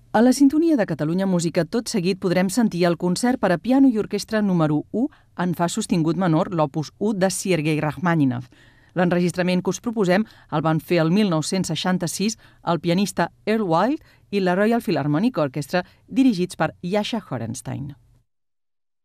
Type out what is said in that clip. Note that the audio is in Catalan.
A la sintonia de Catalunya Música tot seguit podrem sentir el concert per a piano i orquestra número 1 en fa sostingut menor, l'opus 1 de Sergei Rachmaninov. L'enregistrament que us proposem el van fer el 1966 el pianista Earl Wild i la Royal Philharmonic Orchestra, dirigits per Yasha Horenstein.